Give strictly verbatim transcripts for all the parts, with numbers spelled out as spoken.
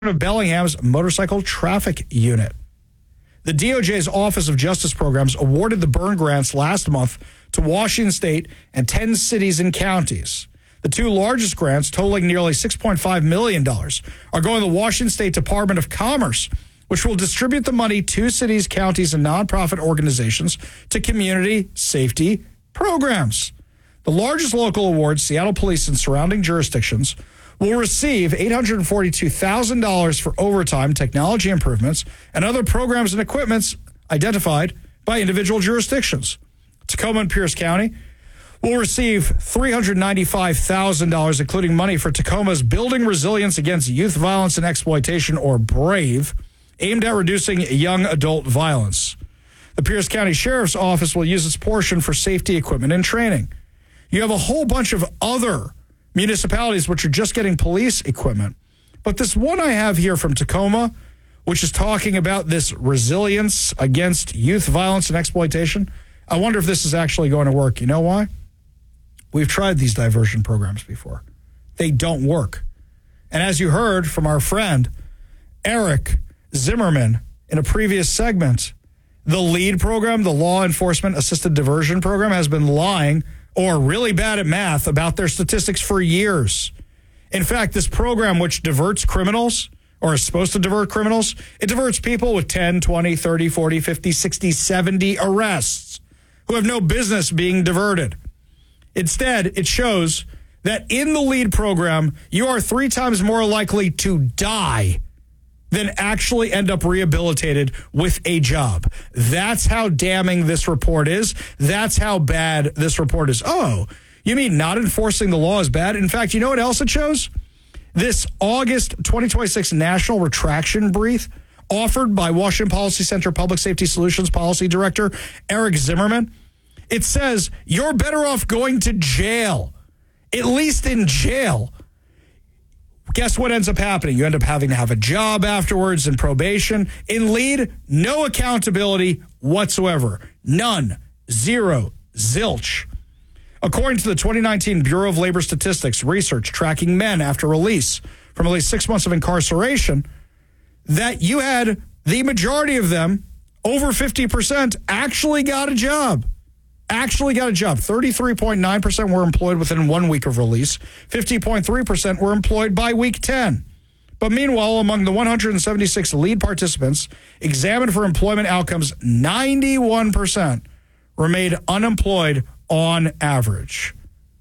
of Bellingham's motorcycle traffic unit. The D O J's Office of Justice Programs awarded the burn grants last month to Washington State and ten cities and counties. The two largest grants, totaling nearly six point five million dollars, are going to the Washington State Department of Commerce, which will distribute the money to cities, counties, and nonprofit organizations to community safety programs. The largest local awards, Seattle Police and surrounding jurisdictions, will receive eight hundred forty-two thousand dollars for overtime, technology improvements, and other programs and equipments identified by individual jurisdictions. Tacoma and Pierce County will receive three hundred ninety-five thousand dollars, including money for Tacoma's Building Resilience Against Youth Violence and Exploitation, or BRAVE, aimed at reducing young adult violence. The Pierce County Sheriff's Office will use its portion for safety equipment and training. You have a whole bunch of other municipalities which are just getting police equipment. But this one I have here from Tacoma, which is talking about this resilience against youth violence and exploitation, I wonder if this is actually going to work. You know why? We've tried these diversion programs before. They don't work. And as you heard from our friend, Eric Zimmerman, in a previous segment, the LEAD program, the Law Enforcement Assisted Diversion Program, has been lying or really bad at math about their statistics for years. In fact, this program, which diverts criminals, or is supposed to divert criminals, it diverts people with ten, twenty, thirty, forty, fifty, sixty, seventy arrests who have no business being diverted. Instead, it shows that in the LEAD program, you are three times more likely to die than actually end up rehabilitated with a job. That's how damning this report is. That's how bad this report is. Oh, you mean not enforcing the law is bad? In fact, you know what else it shows? This August twenty twenty-six National Retraction Brief offered by Washington Policy Center Public Safety Solutions Policy Director Eric Zimmerman. It says you're better off going to jail, at least in jail. Guess what ends up happening? You end up having to have a job afterwards and probation. In LEAD, no accountability whatsoever. None. Zero. Zilch. According to the twenty nineteen Bureau of Labor Statistics research tracking men after release from at least six months of incarceration, that you had the majority of them, over fifty percent, actually got a job. Actually got a job. thirty-three point nine percent were employed within one week of release. fifty point three percent were employed by week ten. But meanwhile, among the one hundred seventy-six LEAD participants examined for employment outcomes, ninety-one percent remained unemployed on average.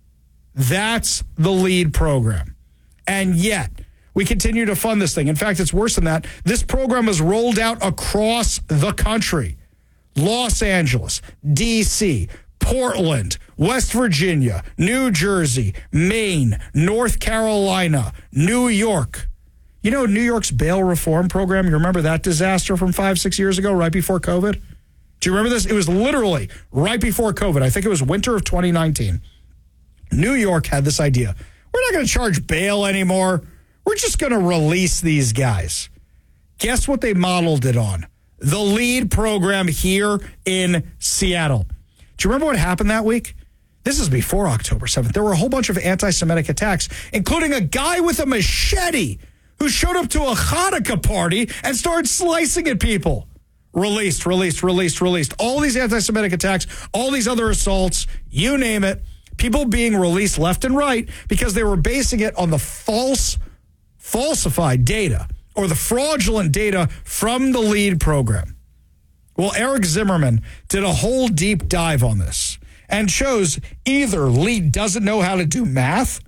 That's the LEAD program. And yet, we continue to fund this thing. In fact, it's worse than that. This program is rolled out across the country. Los Angeles, D C, Portland, West Virginia, New Jersey, Maine, North Carolina, New York. You know New York's bail reform program? You remember that disaster from five, six years ago, right before COVID? Do you remember this? It was literally right before COVID. I think it was winter of twenty nineteen. New York had this idea. We're not going to charge bail anymore. We're just going to release these guys. Guess what they modeled it on? The LEAD program here in Seattle. Do you remember what happened that week? This is before October seventh. There were a whole bunch of anti-Semitic attacks, including a guy with a machete who showed up to a Hanukkah party and started slicing at people. Released, released, released, released. All these anti-Semitic attacks, all these other assaults, you name it, people being released left and right because they were basing it on the false, falsified data or the fraudulent data from the LEAD program. Well, Eric Zimmerman did a whole deep dive on this and shows either LEAD doesn't know how to do math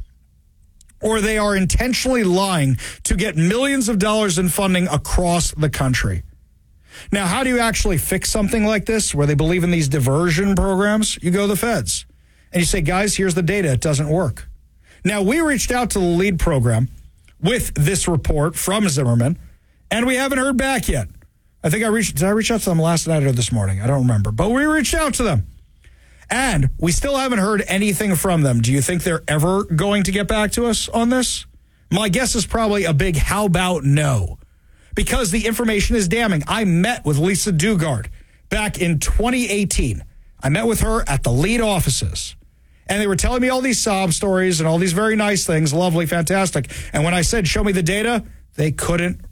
or they are intentionally lying to get millions of dollars in funding across the country. Now, how do you actually fix something like this where they believe in these diversion programs? You go to the feds and you say, guys, here's the data. It doesn't work. Now, we reached out to the LEAD program with this report from Zimmerman, and we haven't heard back yet. I think I reached, did I reach out to them last night or this morning? I don't remember, but we reached out to them. And we still haven't heard anything from them. Do you think they're ever going to get back to us on this? My guess is probably a big how about no, because the information is damning. I met with Lisa Dugard back in twenty eighteen. I met with her at the LEAD offices. And they were telling me all these sob stories and all these very nice things, lovely, fantastic. And when I said, show me the data, they couldn't